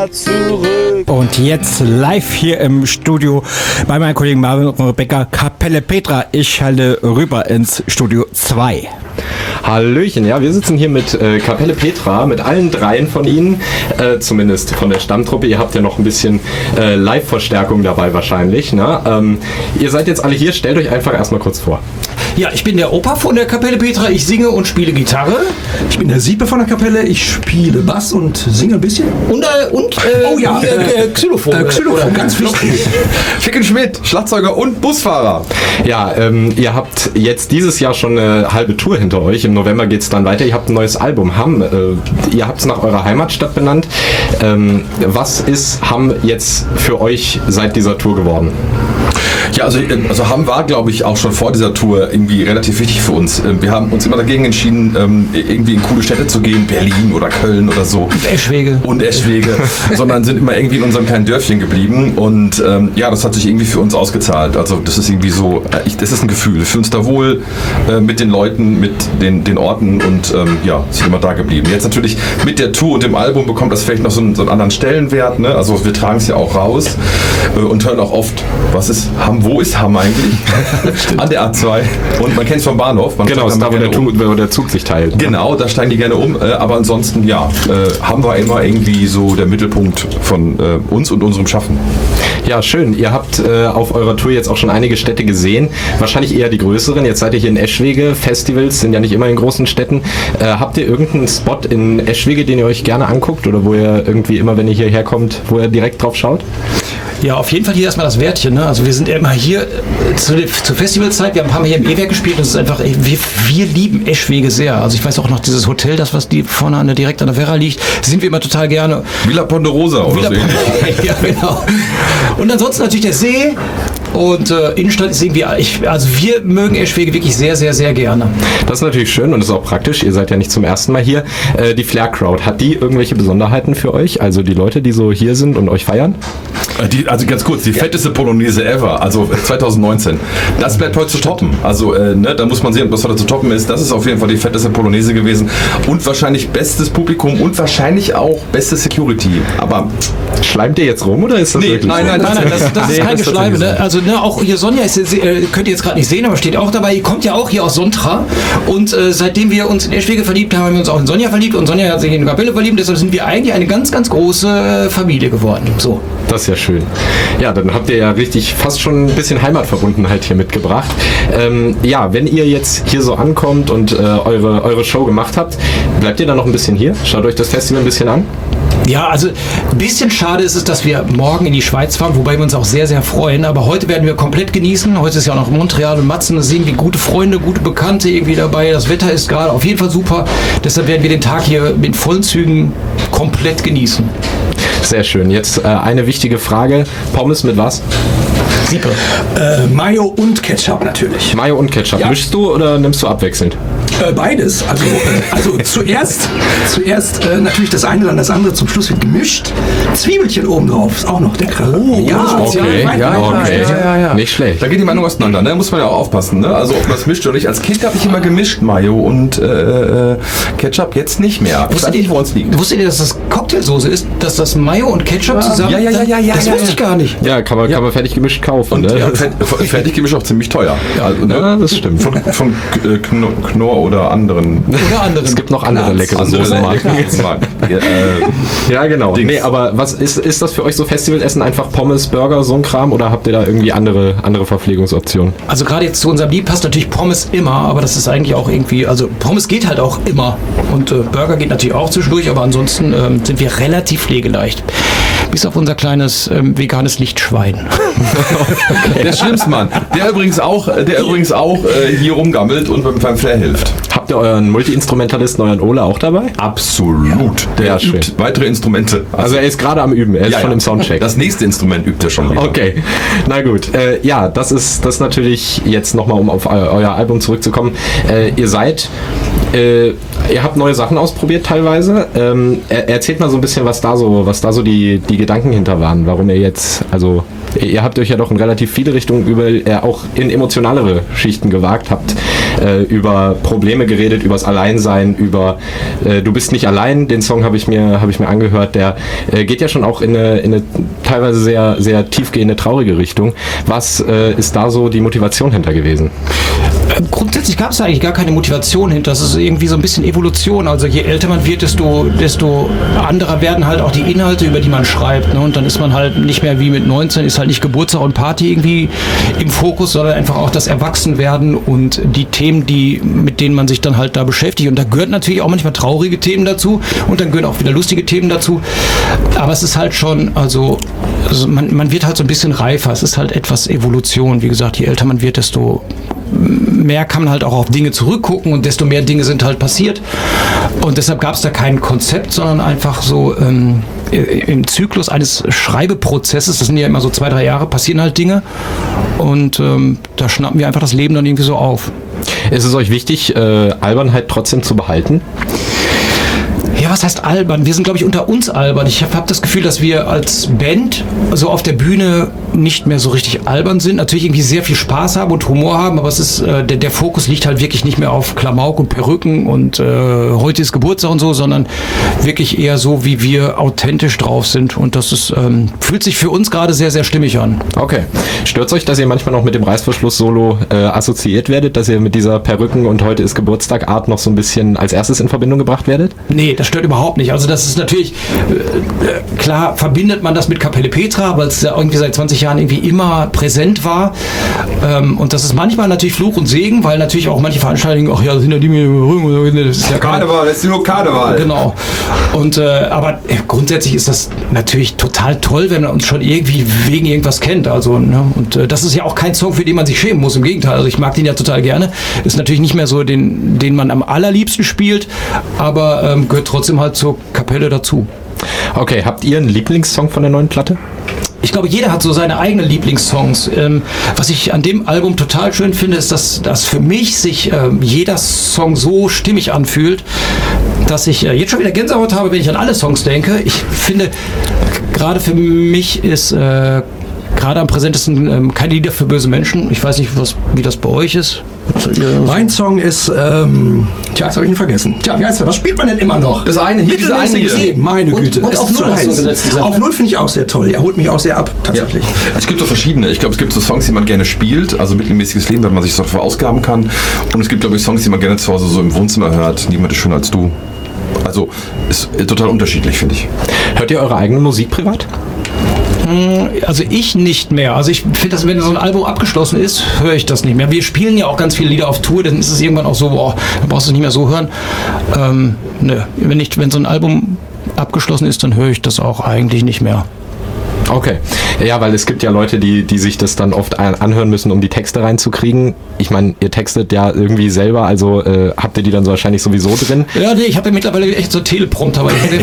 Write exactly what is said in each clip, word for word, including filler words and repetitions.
Petra zurück. Und jetzt live hier im Studio bei meinen Kollegen Marvin und Rebecca, Kapelle Petra. Ich halte rüber ins Studio zwei. Hallöchen, ja, wir sitzen hier mit äh, Kapelle Petra, mit allen dreien von Ihnen, äh, zumindest von der Stammtruppe. Ihr habt ja noch ein bisschen äh, Live-Verstärkung dabei wahrscheinlich. Ne? Ähm, ihr seid jetzt alle hier, stellt euch einfach erstmal kurz vor. Ja, ich bin der Opa von der Kapelle Petra, ich singe und spiele Gitarre. Ich bin der Siepe von der Kapelle, ich spiele Bass und singe ein bisschen. Und, äh, und äh, oh ja, hier, äh, Xylophon. Äh, Xylophon, ganz wichtig. Ficken Schmidt, Schlagzeuger und Busfahrer. Ja, ähm, ihr habt jetzt dieses Jahr schon eine halbe Tour hinter euch. Im November geht es dann weiter. Ihr habt ein neues Album, Hamm. Äh, ihr habt es nach eurer Heimatstadt benannt. Ähm, was ist Hamm jetzt für euch seit dieser Tour geworden? Ja, also, also Hamm war, glaube ich, auch schon vor dieser Tour irgendwie relativ wichtig für uns. Wir haben uns immer dagegen entschieden, irgendwie in coole Städte zu gehen, Berlin oder Köln oder so. Und Eschwege. Und Eschwege, sondern sind immer irgendwie in unserem kleinen Dörfchen geblieben. Und ähm, ja, das hat sich irgendwie für uns ausgezahlt. Also das ist irgendwie so, ich, das ist ein Gefühl. Wir fühlen uns da wohl äh, mit den Leuten, mit den, den Orten und ähm, ja, sind immer da geblieben. Jetzt natürlich mit der Tour und dem Album bekommt das vielleicht noch so einen, so einen anderen Stellenwert. Ne? Also wir tragen es ja auch raus äh, und hören auch oft, was ist Hamm? Wo ist Hamm eigentlich? An der A zwei. Und man kennt es vom Bahnhof. Man genau, ist da, wo der, um. wo der Zug sich teilt. Genau, da steigen die gerne um. Äh, aber ansonsten, ja, äh, Hamm war immer irgendwie so der Mittelpunkt von äh, uns und unserem Schaffen. Ja, schön. Ihr habt äh, auf eurer Tour jetzt auch schon einige Städte gesehen. Wahrscheinlich eher die größeren. Jetzt seid ihr hier in Eschwege. Festivals sind ja nicht immer in großen Städten. Äh, habt ihr irgendeinen Spot in Eschwege, den ihr euch gerne anguckt? Oder wo ihr irgendwie immer, wenn ihr hierher kommt, wo ihr direkt drauf schaut? Ja, auf jeden Fall hier erstmal das Wärtchen. Ne? Also wir sind immer hier äh, zu, zur Festivalzeit. Wir haben ein paar Mal hier im E-Werk gespielt. Das ist einfach, ey, wir, wir lieben Eschwege sehr. Also ich weiß auch noch, dieses Hotel, das was die vorne an der, direkt an der Werra liegt, sind wir immer total gerne. Villa Ponderosa oder Villa so ähnlich. Ja, genau. Und ansonsten natürlich der See. Und äh, Innenstadt ist irgendwie, ich, also wir mögen Eschwege wirklich sehr, sehr, sehr gerne. Das ist natürlich schön und ist auch praktisch. Ihr seid ja nicht zum ersten Mal hier. Äh, die Flair Crowd, hat die irgendwelche Besonderheiten für euch? Also die Leute, die so hier sind und euch feiern? Die, also ganz kurz, die fetteste Polonaise ever, also zwanzig neunzehn. Das bleibt heute zu toppen. Also äh, ne, da muss man sehen, was heute zu toppen ist. Das ist auf jeden Fall die fetteste Polonaise gewesen. Und wahrscheinlich bestes Publikum und wahrscheinlich auch beste Security. Aber schleimt ihr jetzt rum oder ist das nee, wirklich nein, so? nein, Nein, nein, das, das Nee, ist kein das Geschleime. so. Ne? Also ne, auch hier Sonja ist, äh, könnt ihr jetzt gerade nicht sehen, aber steht auch dabei. Ihr kommt ja auch hier aus Sontra. Und äh, seitdem wir uns in Eschwege verliebt haben, haben wir uns auch in Sonja verliebt. Und Sonja hat sich in die Kapelle verliebt. Deshalb sind wir eigentlich eine ganz, ganz große Familie geworden. So. Das ist ja schön. Ja, dann habt ihr ja richtig fast schon ein bisschen Heimatverbundenheit hier mitgebracht. Ähm, ja, wenn ihr jetzt hier so ankommt und äh, eure, eure Show gemacht habt, bleibt ihr dann noch ein bisschen hier? Schaut euch das Festival ein bisschen an? Ja, also ein bisschen schade ist es, dass wir morgen in die Schweiz fahren, wobei wir uns auch sehr, sehr freuen. Aber heute werden wir komplett genießen. Heute ist ja auch noch Montreal und Matzen. Da sehen wir gute Freunde, gute Bekannte irgendwie dabei. Das Wetter ist gerade auf jeden Fall super. Deshalb werden wir den Tag hier mit vollen Zügen komplett genießen. Sehr schön. Jetzt äh, eine wichtige Frage. Pommes mit was? Siepe. Äh, Mayo und Ketchup natürlich. Mayo und Ketchup. Ja. Mischst du oder nimmst du abwechselnd? Äh, beides. Also, äh, also zuerst, zuerst äh, natürlich das eine, dann das andere. Zum Schluss wird gemischt. Zwiebelchen oben drauf. Ist auch noch der Kralle. Oh, ja, okay. ja, ja, okay. ja, ja, ja. Nicht schlecht. Da geht die Meinung auseinander, ne? Muss man ja auch aufpassen, ne? Also ob man das mischt oder nicht. Als Kind habe ich immer gemischt Mayo und äh, Ketchup, jetzt nicht mehr. Ich weiß nicht, wo uns liegt. Wusstet ihr, dass das Cocktailsoße ist, dass das Mayo und Ketchup zusammen... Ja, ja, ja, ja, ja. Das ja, wusste ja. ich gar nicht. Ja, kann man, Ja. kann man fertig gemischt kaufen. Und Ne? ja, fertig gemischt auch ziemlich teuer. Ja, also, ne? Ja, das stimmt. Von, von äh, Knorr, Knorr oder anderen. Oder andere. Es gibt noch andere leckere Andere Soßenmarken. Soßenmarken. Ja, äh, Ja, genau. Dings. Nee, aber was ist, ist das für euch so Festivalessen? Einfach Pommes, Burger, so ein Kram? Oder habt ihr da irgendwie andere, andere Verpflegungsoptionen? Also gerade jetzt zu unserem Lied passt natürlich Pommes immer, aber das ist eigentlich auch irgendwie, also Pommes geht halt auch immer und äh, Burger geht natürlich auch zwischendurch, aber ansonsten ähm, sind wir relativ pflegeleicht. Bis auf unser kleines ähm, veganes Lichtschwein. Der Schlimmsmann, der übrigens auch, der übrigens auch äh, hier rumgammelt und beim, beim Flair hilft. Habt ihr euren Multi-Instrumentalisten, euren Ole auch dabei? Absolut. Der Ja, schön. übt weitere Instrumente. Also er ist gerade am Üben, er ist Ja, schon ja. im Soundcheck. Das nächste Instrument übt er schon wieder. Okay, na gut. Äh, ja, das ist das natürlich jetzt nochmal, um auf eu euer Album zurückzukommen. Äh, ihr seid, äh, ihr habt neue Sachen ausprobiert teilweise. Ähm, er, erzählt mal so ein bisschen, was da so, was da so die, die Gedanken hinter waren, warum ihr jetzt, also Ihr habt euch ja doch in relativ viele Richtungen über, äh, auch in emotionalere Schichten gewagt, habt äh, über Probleme geredet, über das Alleinsein, über äh, Du bist nicht allein, den Song habe ich mir habe ich mir angehört, der äh, geht ja schon auch in eine, in eine teilweise sehr, sehr tiefgehende, traurige Richtung. Was äh, ist da so die Motivation hinter gewesen? Grundsätzlich gab es eigentlich gar keine Motivation hinter. Das ist irgendwie so ein bisschen Evolution. Also je älter man wird, desto, desto anderer werden halt auch die Inhalte, über die man schreibt. Ne? Und dann ist man halt nicht mehr wie mit neunzehn, ist halt nicht Geburtstag und Party irgendwie im Fokus, sondern einfach auch das Erwachsenwerden und die Themen, die, mit denen man sich dann halt da beschäftigt. Und da gehört natürlich auch manchmal traurige Themen dazu und dann gehören auch wieder lustige Themen dazu. Aber es ist halt schon, also, also man, man wird halt so ein bisschen reifer. Es ist halt etwas Evolution. Wie gesagt, je älter man wird, desto mehr kann man halt auch auf Dinge zurückgucken und desto mehr Dinge sind halt passiert. Und deshalb gab es da kein Konzept, sondern einfach so ähm, im Zyklus eines Schreibeprozesses, das sind ja immer so zwei, drei Jahre, passieren halt Dinge und ähm, da schnappen wir einfach das Leben dann irgendwie so auf. Ist es euch wichtig, äh, Albernheit trotzdem zu behalten? Ja, was heißt albern? Wir sind, glaube ich, unter uns albern. Ich habe hab das Gefühl, dass wir als Band so auf der Bühne nicht mehr so richtig albern sind. Natürlich irgendwie sehr viel Spaß haben und Humor haben, aber es ist, äh, der, der Fokus liegt halt wirklich nicht mehr auf Klamauk und Perücken und äh, heute ist Geburtstag und so, sondern wirklich eher so, wie wir authentisch drauf sind. Und das ist, ähm, fühlt sich für uns gerade sehr, sehr stimmig an. Okay. Stört euch, dass ihr manchmal noch mit dem Reißverschluss-Solo äh, assoziiert werdet, dass ihr mit dieser Perücken und heute ist Geburtstag Art noch so ein bisschen als erstes in Verbindung gebracht werdet? Nee, das stört überhaupt nicht. Also das ist natürlich, äh, klar verbindet man das mit Kapelle Petra, weil es ja irgendwie seit zwanzig Jahren irgendwie immer präsent war. Ähm, und das ist manchmal natürlich Fluch und Segen, weil natürlich auch manche Veranstaltungen, ach ja, hinter die mir, das ist ja Karneval, das ist nur Karneval. Genau. Und, äh, aber äh, grundsätzlich ist das natürlich total toll, wenn man uns schon irgendwie wegen irgendwas kennt. Also, ne? Und äh, das ist ja auch kein Song, für den man sich schämen muss. Im Gegenteil, also ich mag den ja total gerne. Ist natürlich nicht mehr so den, den man am allerliebsten spielt, aber ähm, gehört trotzdem halt zur Kapelle dazu. Okay, habt ihr einen Lieblingssong von der neuen Platte? Ich glaube, jeder hat so seine eigenen Lieblingssongs. Ähm, was ich an dem Album total schön finde, ist, dass, dass für mich sich ähm, jeder Song so stimmig anfühlt, dass ich äh, jetzt schon wieder Gänsehaut habe, wenn ich an alle Songs denke. Ich finde, gerade für mich ist äh, gerade am präsentesten ähm, keine Lieder für böse Menschen. Ich weiß nicht, was, wie das bei euch ist. Mein Song ist, ähm, tja, jetzt habe ich ihn vergessen. Tja, wie heißt der? Was spielt man denn immer noch? Das eine, hier, diese eine hier. Leben, meine Und- Güte. und Das auf ist Null so hast du heiß. gesetzt, dieser- Auf Null finde ich auch sehr toll. Er holt mich auch sehr ab, tatsächlich. Ja. Es gibt so verschiedene. Ich glaube, es gibt so Songs, die man gerne spielt, also mittelmäßiges Leben, wenn man sich so verausgaben kann. Und es gibt, glaube ich, Songs, die man gerne zu Hause so im Wohnzimmer hört. Niemand ist schöner als du. Also ist total unterschiedlich, finde ich. Hört ihr eure eigene Musik privat? Also ich nicht mehr. Also ich finde, dass wenn so ein Album abgeschlossen ist, höre ich das nicht mehr. Wir spielen ja auch ganz viele Lieder auf Tour, dann ist es irgendwann auch so, boah, da brauchst du es nicht mehr so hören. Ähm, ne, wenn nicht, wenn so ein Album abgeschlossen ist, dann höre ich das auch eigentlich nicht mehr. Okay. Ja, weil es gibt ja Leute, die, die sich das dann oft an- anhören müssen, um die Texte reinzukriegen. Ich meine, ihr textet ja irgendwie selber, also äh, habt ihr die dann so wahrscheinlich sowieso drin? Ja, nee, ich habe ja mittlerweile echt so Teleprompter, aber ich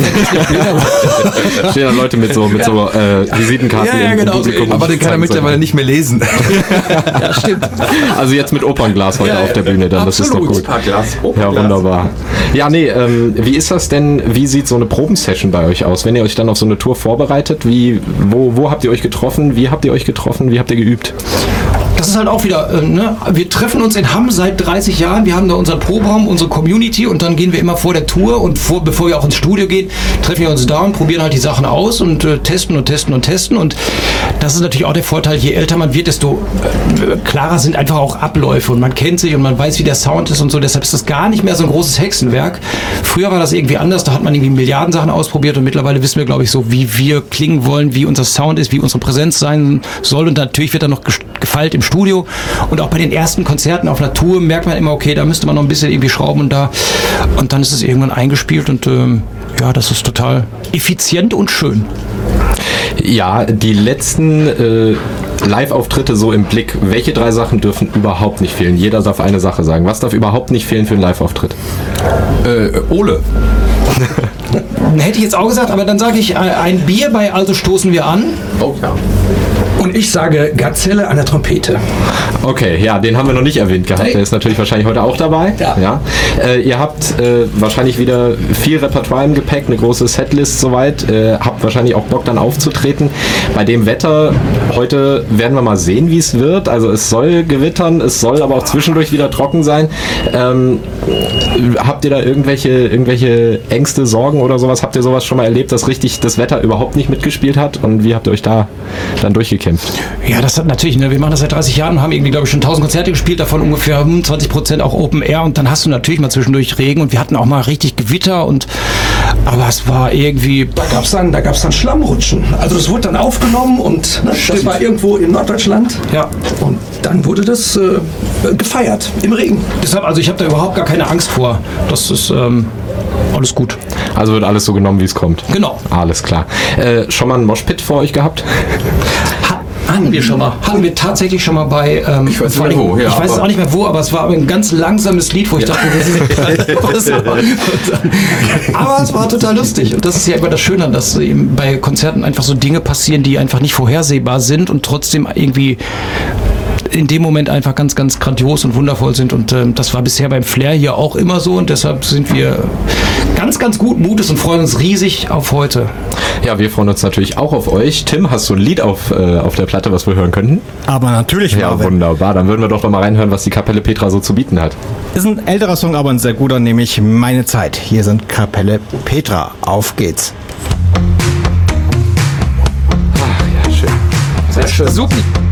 Da stehen dann Leute mit so, mit so äh, Visitenkarten Ja, ja, im genau, Publikum. so- Aber den kann er zeigen mittlerweile sollen. nicht mehr lesen. ja, stimmt. Also jetzt mit Opernglas heute auf der Bühne, dann das ist doch gut. Ja, wunderbar. Ja, nee, ähm, wie ist das denn, wie sieht so eine Probensession bei euch aus? Wenn ihr euch dann auf so eine Tour vorbereitet, wie, wo, wo habt ihr euch getroffen? Wie habt ihr euch getroffen? Wie habt ihr geübt? Das ist halt auch wieder, äh, ne? Wir treffen uns in Hamm seit dreißig Jahren, wir haben da unseren Proberaum, unsere Community und dann gehen wir immer vor der Tour und vor, bevor wir auch ins Studio gehen, treffen wir uns da und probieren halt die Sachen aus und äh, testen und testen und testen und das ist natürlich auch der Vorteil, je älter man wird, desto äh, klarer sind einfach auch Abläufe und man kennt sich und man weiß, wie der Sound ist und so, deshalb ist das gar nicht mehr so ein großes Hexenwerk. Früher war das irgendwie anders, da hat man irgendwie Milliarden Sachen ausprobiert und mittlerweile wissen wir, glaube ich, so, wie wir klingen wollen, wie unser Sound ist, wie unsere Präsenz sein soll und natürlich wird dann noch gefeilt im Studio und auch bei den ersten Konzerten auf einer Tour merkt man immer, okay, da müsste man noch ein bisschen irgendwie schrauben und da und dann ist es irgendwann eingespielt und ähm, ja, das ist total effizient und schön. Ja, die letzten äh, Live-Auftritte so im Blick. Welche drei Sachen dürfen überhaupt nicht fehlen? Jeder darf eine Sache sagen. Was darf überhaupt nicht fehlen für einen Live-Auftritt? Äh, Ole. hätte ich jetzt auch gesagt, aber dann sage ich äh, ein Bier bei Also stoßen wir an. Oh, ja. Und ich sage Gazelle an der Trompete. Okay, ja, den haben wir noch nicht erwähnt gehabt. Nee. Der ist natürlich wahrscheinlich heute auch dabei. Ja. Ja. Äh, ihr habt äh, wahrscheinlich wieder viel Repertoire im Gepäck, eine große Setlist soweit. Äh, habt wahrscheinlich auch Bock dann aufzutreten. Bei dem Wetter heute werden wir mal sehen, wie es wird. Also es soll gewittern, es soll aber auch zwischendurch wieder trocken sein. Ähm, habt ihr da irgendwelche, irgendwelche Ängste, Sorgen oder sowas? Habt ihr sowas schon mal erlebt, dass richtig das Wetter überhaupt nicht mitgespielt hat? Und wie habt ihr euch da dann durchgekämpft? Ja, das hat natürlich, ne, wir machen das seit dreißig Jahren und haben irgendwie, glaube ich, schon tausend Konzerte gespielt, davon ungefähr fünfundzwanzig Prozent auch Open Air und dann hast du natürlich mal zwischendurch Regen und wir hatten auch mal richtig Gewitter und aber es war irgendwie... Da gab es dann, da gab's dann Schlammrutschen. Also das wurde dann aufgenommen und ne, das war irgendwo in Norddeutschland. Ja. Und dann wurde das äh, gefeiert im Regen. Deshalb, also ich habe da überhaupt gar keine Angst vor. Das ist ähm, alles gut. Also wird alles so genommen, wie es kommt. Genau. Alles klar. Äh, schon mal einen Moshpit vor euch gehabt? Ha haben wir schon mal. Haben wir tatsächlich schon mal bei... Ähm, Ich weiß vor nicht mehr allem- wo, ja, Ich weiß es aber- auch nicht mehr wo, aber es war ein ganz langsames Lied, wo ich dachte, das ist... aber es war total lustig. Und das ist ja immer das Schöne, dass eben bei Konzerten einfach so Dinge passieren, die einfach nicht vorhersehbar sind und trotzdem irgendwie in dem Moment einfach ganz, ganz grandios und wundervoll sind. Und ähm, das war bisher beim Flair hier auch immer so. Und deshalb sind wir ganz, ganz guten Mutes und freuen uns riesig auf heute. Ja, wir freuen uns natürlich auch auf euch. Tim, hast du ein Lied auf, äh, auf der Platte, was wir hören könnten? Aber natürlich, Ja, Marvin. wunderbar. Dann würden wir doch noch mal reinhören, was die Kapelle Petra so zu bieten hat. Ist ein älterer Song, aber ein sehr guter, nämlich Meine Zeit. Hier sind Kapelle Petra. Auf geht's. Ja, schön. Sehr schön. Super.